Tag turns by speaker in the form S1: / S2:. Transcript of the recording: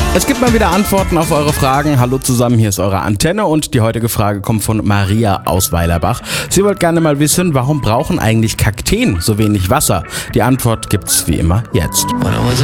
S1: Es gibt mal wieder Antworten auf eure Fragen. Hallo zusammen, hier ist eure Antenne und die heutige Frage kommt von Maria aus Weilerbach. Sie wollte gerne mal wissen, warum brauchen eigentlich Kakteen so wenig Wasser? Die Antwort gibt's wie immer jetzt.